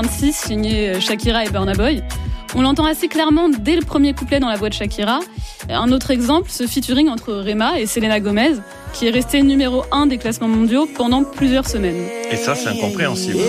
26, signé Shakira et Burna Boy. On l'entend assez clairement dès le premier couplet dans la voix de Shakira. Un autre exemple, ce featuring entre Rema et Selena Gomez, qui est resté numéro 1 des classements mondiaux pendant plusieurs semaines. Et ça, c'est incompréhensible.